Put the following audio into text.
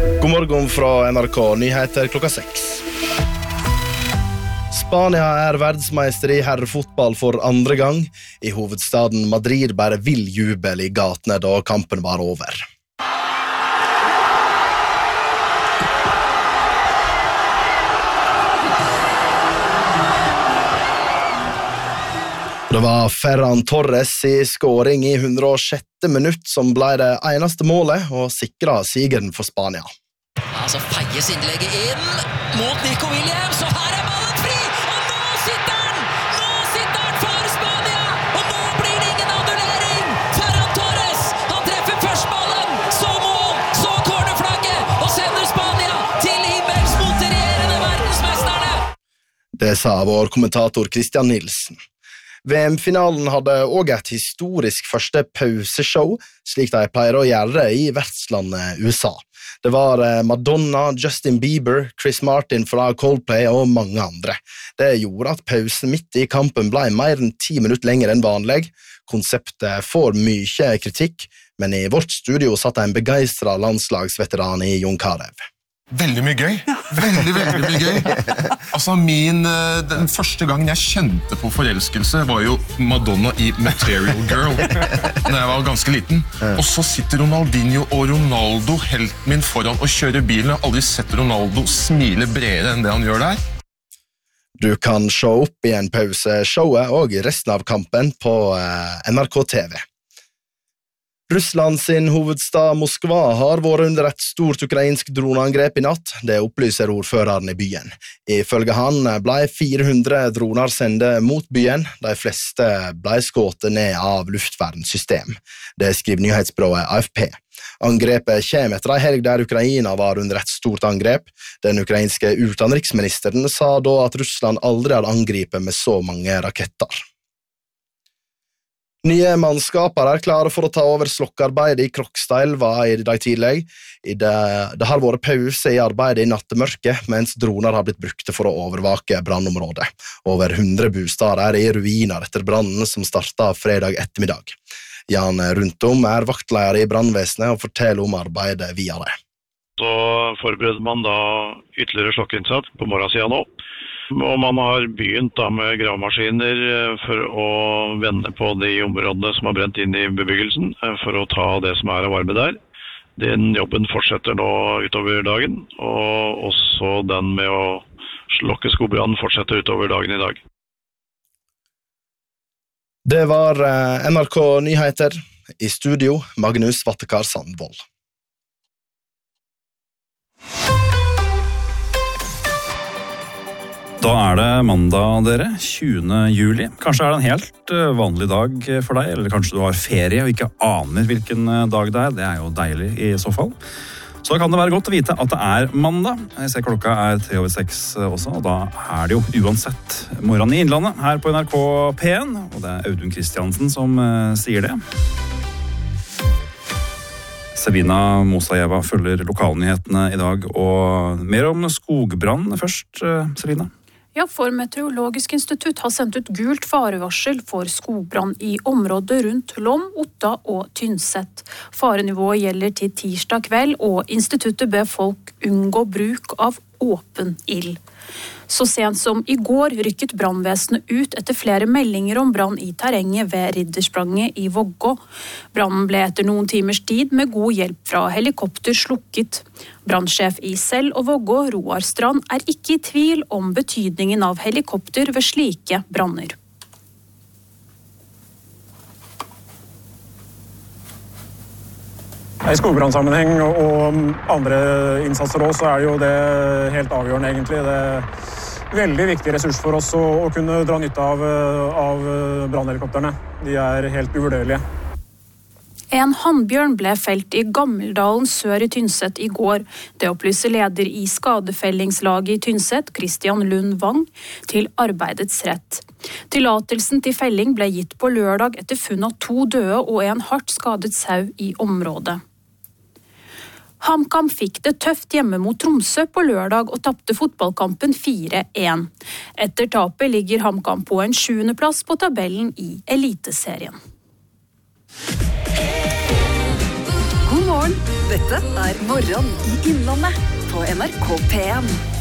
God morgen fra NRK Nyheter klokka 6. Spania verdensmeister I herrefotball for andre gang. I hovedstaden Madrid bare vill jubel I gatene da kampen var over. Det var Ferran Torres I skåring I 106. minutt som ble det eneste målet og sikret sigeren for Spania. Så feies innlegget inn mot Nico Williams, og her ballen fri, og nå sitter den for Spania, og nå blir det ingen annullering. Ferran Torres, han treffer først ballen, så mål, så cornerflagget, og sender Spania til himmels mot de regjerende verdensmesterne. Det sa vår kommentator Christian Nilsen. VM-finalen hadde også et historisk første pauseshow, slik de pleier å gjøre I vertslandet USA. Det var Madonna, Justin Bieber, Chris Martin fra Coldplay og mange andre. Det gjorde at pausen midt I kampen ble mer enn 10 minutter lenger enn vanlig. Konseptet får mye kritikk, men I vårt studio satt en begeistret landslagsveteran I Jon Carew. Veldig mye gøy. Veldig mye gøy. Altså den første gangen jeg kjente på forelskelse var jo Madonna I Material Girl, når jeg var ganske liten. Og så sitter Ronaldinho og Ronaldo, helten min, foran og kjører bilen. Jeg har aldri sett Ronaldo smile bredere enn det han gjør der. Du kan se opp igjen pauseshowet og resten av kampen på NRK TV. Russland sin hovedstad Moskva har vært under et stort ukrainsk droneangrep I natt, det opplyser ordføreren I byen. Ifølge han ble 400 droner sende mot byen, de fleste ble skått ned av luftvernssystem. Det skriver nyhetsbyrået AFP. Angrepet kommer etter en helg der Ukraina var under et stort angrep. Den ukrainske utenriksministeren sa da at Russland aldri hadde angrepet med så mange raketter. Nye mannskaper klare for å ta over slokkearbeidet I Krokstadelva I dag tidlig. Det har vært pause I arbeidet I nattemørket, mens droner har blitt brukte for å overvake brannområdet. Over 100 bostader I ruiner etter brannen som startet fredag ettermiddag. Jan Runtom vaktleder I brannvesenet og forteller om arbeidet videre. Så forbereder man da ytterligere slokkeinnsats på morgensiden nå. Og man har begynt da med gravemaskiner for å vende på de områdene som har brent inn I bebyggelsen, for å ta det som av varme der. Den jobben fortsetter nå utover dagen, og også den med å slokke skogbrannen fortsetter utover dagen I dag. Det var NRK Nyheter. I studio, Magnus Vattekar Sandvold. Da det mandag, dere, 20. juli. Kanskje det en helt vanlig dag for deg, eller kanskje du har ferie og ikke aner hvilken dag det er. Det jo deilig I så fall. Så da kan det være godt å vite at det mandag. Jeg ser klokka 3:06 også, og da det jo uansett morgen I Innlandet her på NRK P1, og det Audun Kristiansen som sier det. Sabina Mosajeva følger lokalnyhetene I dag, og mer om skogbrann først, Sabina. Ja, for Meteorologisk institutt har sendt ut gult farevarsel for skogbrann I området rundt Lom, Otta og Tynset. Farenivået gjelder til tirsdag kveld, og instituttet ber folk unngå bruk av åpen ild. Så sent som I går rykket brannvesenet ut etter flere meldinger om brann I terrenget ved Ridderspranget I Vågå. Brannen ble etter noen timers tid med god hjelp fra helikopter slukket. Brannsjef I Sel og Vågå, Roar Strand, ikke I tvil om betydningen av helikopter ved slike branner. I skogbrannsammenheng og andre innsatser også så det jo det helt avgjørende egentlig. Det veldig viktig ressurs for oss å kunne dra nytte av brannhelikopterne. De helt uvurderlige. En hannbjørn ble felt I Gammeldalen sør I Tynset I går. Det opplyser leder I skadefellingslaget I Tynset, Christian Lund Wang, til arbeidets rett. Tillatelsen til felling ble gitt på lørdag etter funn av 2 døde og en hardt skadet sau I området. HamKam fikk det tøft hjemme mot Tromsø på lørdag og tappte fotballkampen 4-1. Etter tapet ligger HamKam på en 7. plass på tabellen I Eliteserien. God morgen morgen. Dette Morgen I Innlandet på NRK P1.